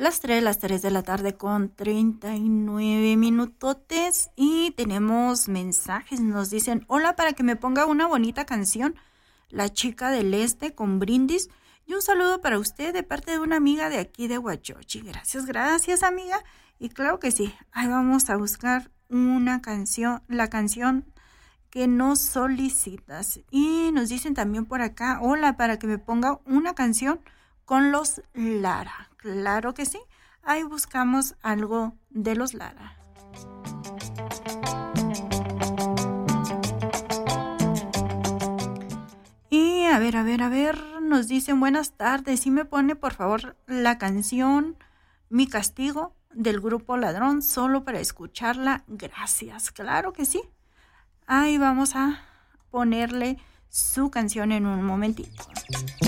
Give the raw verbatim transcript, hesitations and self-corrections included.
Las tres, las tres de la tarde con treinta y nueve minutotes y tenemos mensajes. Nos dicen, hola, para que me ponga una bonita canción, La Chica del Este con Brindis. Y un saludo para usted de parte de una amiga de aquí de Huachochi. Gracias, gracias, amiga. Y claro que sí, ahí vamos a buscar una canción, la canción que nos solicitas. Y nos dicen también por acá, hola, para que me ponga una canción con los Lara. Claro que sí, ahí buscamos algo de los Lara. Y a ver, a ver, a ver, nos dicen buenas tardes. ¿Sí me pone por favor la canción Mi Castigo del grupo Ladrón solo para escucharla? Gracias, claro que sí. Ahí vamos a ponerle su canción en un momentito.